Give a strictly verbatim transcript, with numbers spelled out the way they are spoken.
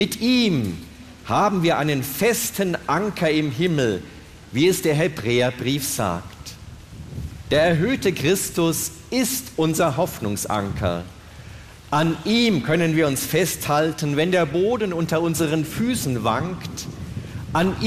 Mit ihm haben wir einen festen Anker im Himmel, wie es der Hebräerbrief sagt. Der erhöhte Christus ist unser Hoffnungsanker. An ihm können wir uns festhalten, wenn der Boden unter unseren Füßen wankt. An